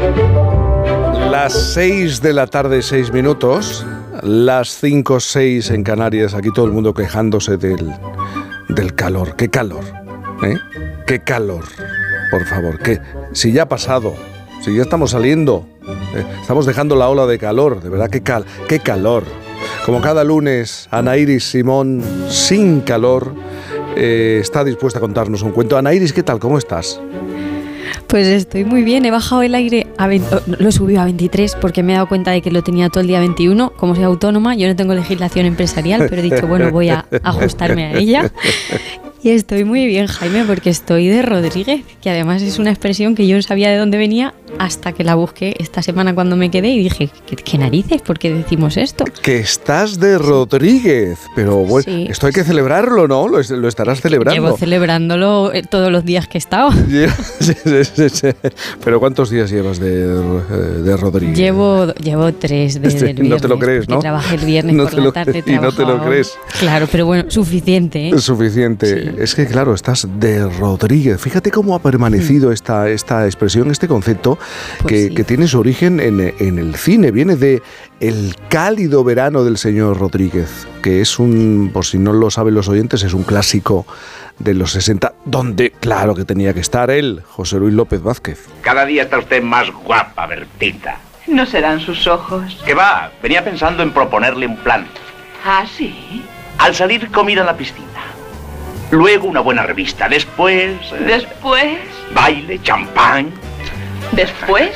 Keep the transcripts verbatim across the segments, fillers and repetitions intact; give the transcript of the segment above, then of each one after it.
Las seis de la tarde, seis minutos, las cinco, seis en Canarias, aquí todo el mundo quejándose del, del calor. ¿Qué calor? ¿Eh? ¿Qué calor? Por favor, ¿qué? Si ya ha pasado, si ya estamos saliendo, eh, estamos dejando la ola de calor, de verdad, qué, cal, qué calor. Como cada lunes, Anairis Simón, sin calor, eh, está dispuesta a contarnos un cuento. Anairis, ¿qué tal? ¿Cómo estás? Pues estoy muy bien, he bajado el aire, a veinte, lo subí a veintitrés porque me he dado cuenta de que lo tenía todo el día veintiuno. Como soy autónoma, yo no tengo legislación empresarial, pero he dicho, bueno, voy a ajustarme a ella. Y estoy muy bien, Jaime, porque estoy de Rodríguez, que además es una expresión que yo no sabía de dónde venía hasta que la busqué esta semana cuando me quedé y dije, ¿qué, qué narices? ¿Por qué decimos esto? Que estás de Rodríguez, pero bueno, sí, esto hay que celebrarlo, ¿no? Lo, lo estarás celebrando. Llevo celebrándolo todos los días que he estado. Sí, sí, sí, sí. ¿Pero cuántos días llevas de, de Rodríguez? Llevo, llevo tres desde el viernes. No te lo crees, ¿no? Trabajé el viernes no por la lo, tarde. Y no te lo crees. Claro, pero bueno, suficiente, ¿eh? Es suficiente. Sí. Es que, claro, estás de Rodríguez. Fíjate cómo ha permanecido mm. esta, esta expresión, este concepto, pues que, sí. que tiene su origen en, en el cine. Viene de El cálido verano del señor Rodríguez, que es un, por si no lo saben los oyentes, es un clásico de los sesenta, donde, claro que tenía que estar él, José Luis López Vázquez. Cada día está usted más guapa, Bertita. ¿No serán sus ojos? ¿Qué va? Venía pensando en proponerle un plan. ¿Ah, sí? Al salir, comida en la piscina. Luego una buena revista. Después... Eh, ¿Después? Baile, champán. ¿Después?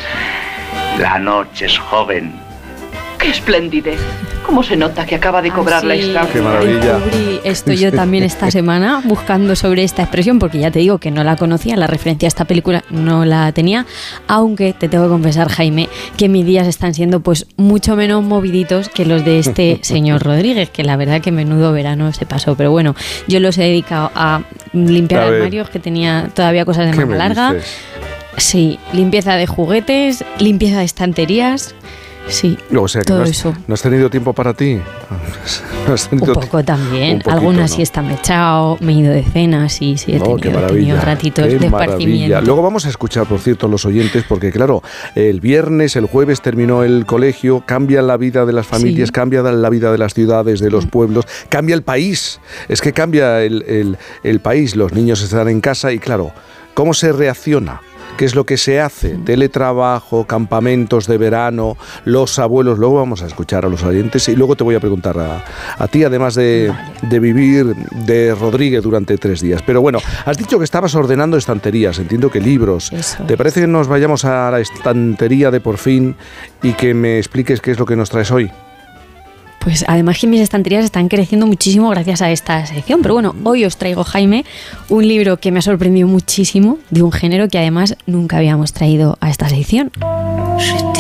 La noche es joven. ¡Qué esplendidez! ¿Cómo se nota que acaba de cobrar ah, sí. la estancia? ¡Qué maravilla! Descubrí esto yo también esta semana buscando sobre esta expresión, porque ya te digo que no la conocía, la referencia a esta película no la tenía, aunque te tengo que confesar, Jaime, que mis días están siendo pues mucho menos moviditos que los de este señor Rodríguez, que la verdad que menudo verano se pasó, pero bueno, yo los he dedicado a limpiar a armarios, que tenía todavía cosas de manga larga. Dices? Sí, limpieza de juguetes, limpieza de estanterías. Sí, o sea, que todo no has, eso. ¿No has tenido tiempo para ti? ¿No has tenido un poco también. Un poquito, Algunas ¿no? siestas me he echado, me he ido de cena, sí, sí, he no, tenido, qué he tenido ratitos qué de maravilla. esparcimiento. Luego vamos a escuchar, por cierto, los oyentes, porque claro, el viernes, el jueves terminó el colegio, cambia la vida de las familias, sí. cambia la vida de las ciudades, de los mm. pueblos, cambia el país. Es que cambia el, el, el país, los niños están en casa y claro, ¿cómo se reacciona? ¿Qué es lo que se hace? Teletrabajo, campamentos de verano, los abuelos. Luego vamos a escuchar a los oyentes y luego te voy a preguntar a, a ti, además de, de vivir de Rodríguez durante tres días. Pero bueno, has dicho que estabas ordenando estanterías, entiendo que libros. Eso ¿Te es. parece que nos vayamos a la estantería de Por Fin y que me expliques qué es lo que nos traes hoy? Pues además que mis estanterías están creciendo muchísimo gracias a esta sección. Pero bueno, hoy os traigo, Jaime, un libro que me ha sorprendido muchísimo, de un género que además nunca habíamos traído a esta sección.